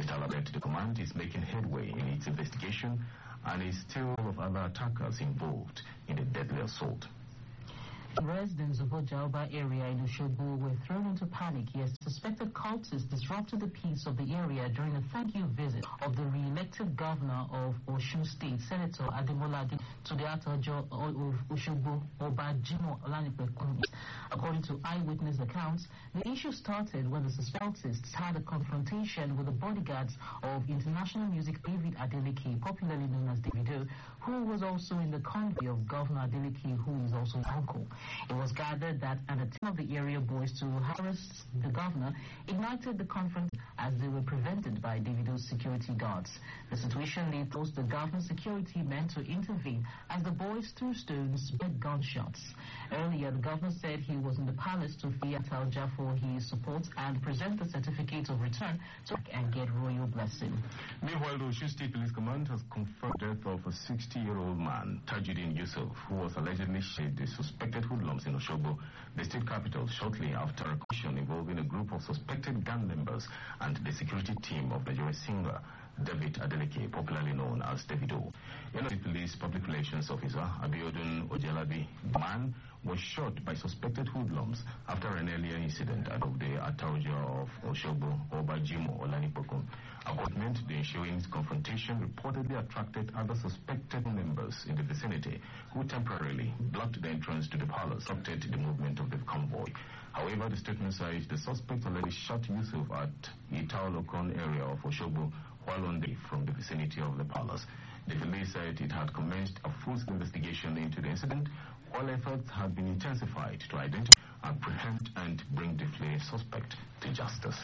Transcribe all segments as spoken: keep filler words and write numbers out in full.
Mister Labet, the command is making headway in its investigation and is still full of other attackers involved in the deadly assault. Residents of Ojaoba area in Osogbo were thrown into panic as suspected cultists disrupted the peace of the area during a thank you visit of the re-elected governor of Osun State, Senator Ademola to the Atajo of Osogbo, Oba Jimoh Olanipekun. According to eyewitness accounts, the issue started when the cultists had a confrontation with the bodyguards of international music David Adeleke, popularly known as Davido, who was also in the convoy of Governor Adeleke, who is also his uncle. It was gathered that an attempt of the area boys to harass the governor ignited the conflict as they were prevented by Davido's security guards. The situation led forced the governor's security men to intervene as the boys threw stones with gunshots. Earlier, the governor said he was in the palace to feed Atalja for his support and present the certificate of return to and get royal blessing. Meanwhile, the Osun State Police Command has confirmed the death of a sixty-year-old man, Tajuddin Yusuf, who was allegedly shot the suspected hoodlums in Osogbo, the state capital, shortly after a collision involving a group of suspected gang members and the security team of Nigerian singer David Adeleke, popularly known as Davido. The police public relations officer Abiodun Ojelabi, the man was shot by suspected hoodlums after an earlier incident at the Ataoja of Osogbo, Oba Jimoh Olanipekun. According to the ensuing confrontation reportedly attracted other suspected members in the vicinity who temporarily blocked the entrance to the palace, obstructed the movement of the convoy. However, the statement says the suspect already shot Yusuf at Itaolokon area of Osogbo while on the way from the vicinity of the palace. The police said it had commenced a full investigation into the incident, while efforts have been intensified to identify, apprehend, and bring the fleeing suspect to justice.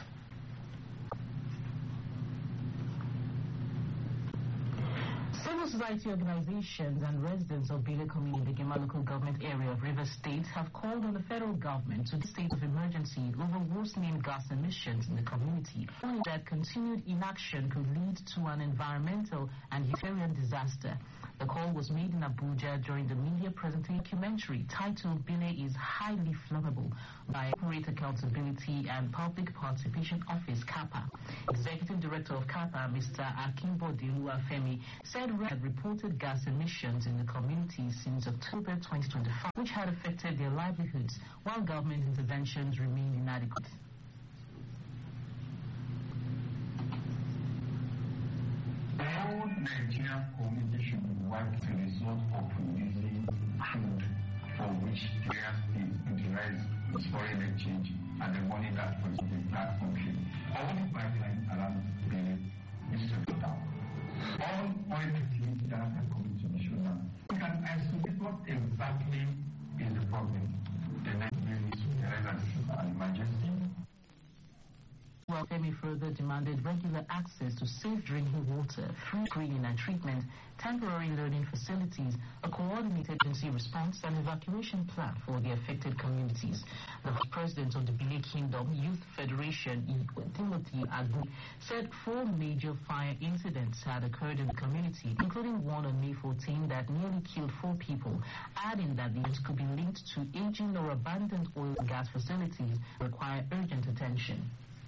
Civil society organizations and residents of Bile community in the Gema local government area of Rivers State have called on the federal government to the state of emergency over worsening gas emissions in the community, warning that continued inaction could lead to an environmental and humanitarian disaster. The call was made in Abuja during the media presentation documentary titled Bile is Highly Flammable by Corporate Accountability and Public Participation Office, CAPA. Executive Director of CAPA, Mister Akinbode Oluwafemi, said had reported gas emissions in the community since October twenty twenty-five, which had affected their livelihoods, while government interventions remained inadequate. All Nigerian community should be wiped as a result of releasing food for which Nigeria State utilized its foreign exchange and the money that was in that function. All the pipelines around the is to go down. All oil activity that are coming to be shown down. We can isolate what exactly is the problem. The next bill is to realize an emergency. Well, Femi further demanded regular access to safe drinking water, free screening and treatment, temporary learning facilities, a coordinated emergency response and evacuation plan for the affected communities. The Vice President of the Bile Kingdom Youth Federation, Timothy Agbu, said four major fire incidents had occurred in the community, including one on May fourteenth that nearly killed four people, adding that the events could be linked to aging or abandoned oil and gas facilities that require urgent attention.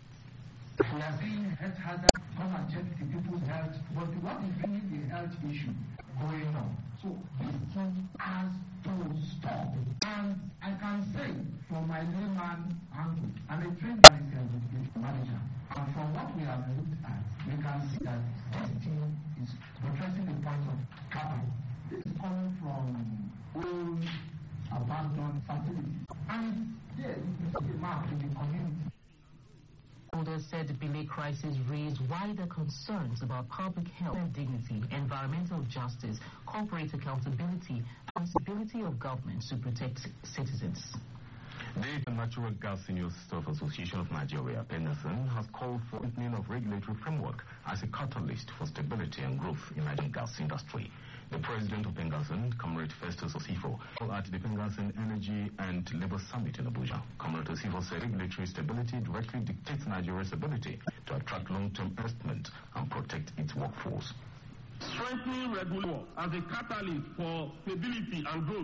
We are seeing health hazard come and check the people's health, but what is really the health issue going on? So this thing has to stop. And I can say, from my layman angle, and a trained manager, and from what we have looked at, we can see that this thing is addressing the point of capital. This is coming from old, abandoned facilities. And there you can see the map in the community. Others said the Bile crisis raised wider concerns about public health and dignity, environmental justice, corporate accountability, and responsibility of governments to protect citizens. The Natural Gas Senior Staff Association of Nigeria, PENGASSN, has called for opening of regulatory framework as a catalyst for stability and growth in the Nigerian gas industry. The president of PENGASSN, Comrade Festus Osifo, at the PENGASSN Energy and Labour Summit in Abuja. Comrade Osifo said regulatory stability directly dictates Nigeria's ability to attract long-term investment and protect its workforce. Strengthening regulation as a catalyst for stability and growth